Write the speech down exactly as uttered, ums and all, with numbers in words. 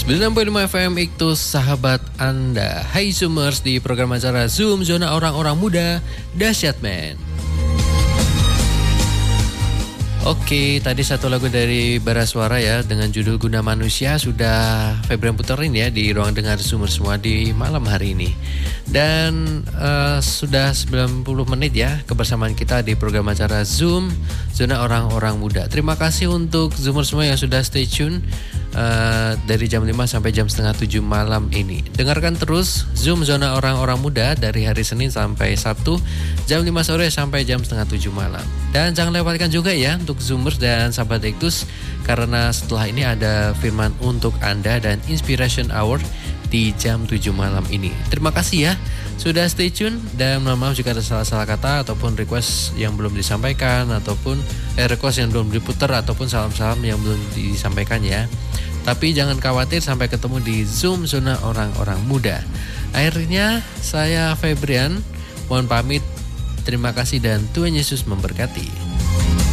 sembilan koma lima F M Iktus sahabat Anda. Hai Zoomers di program acara Zoom Zona Orang-Orang Muda Dahsyat Men. Oke, tadi satu lagu dari Bara Suara ya dengan judul Guna Manusia sudah Febrian puterin ya di ruang dengar Zoomer semua di malam hari ini. Dan uh, sudah sembilan puluh menit ya kebersamaan kita di program acara Zoom Zona Orang-Orang Muda. Terima kasih untuk Zoomer semua yang sudah stay tune uh, dari jam lima sampai jam setengah tujuh malam ini. Dengarkan terus Zoom Zona Orang-Orang Muda dari hari Senin sampai Sabtu jam lima sore sampai jam setengah tujuh malam. Dan jangan lewatkan juga ya untuk Zoomers dan sahabat Iktus, karena setelah ini ada firman untuk Anda dan Inspiration Hour di jam tujuh malam ini. Terima kasih ya sudah stay tune, dan mohon maaf jika ada salah-salah kata ataupun request yang belum disampaikan ataupun eh, request yang belum diputar ataupun salam-salam yang belum disampaikan ya. Tapi jangan khawatir, sampai ketemu di Zoom Zona Orang-Orang Muda. Akhirnya saya Febrian mohon pamit. Terima kasih dan Tuhan Yesus memberkati.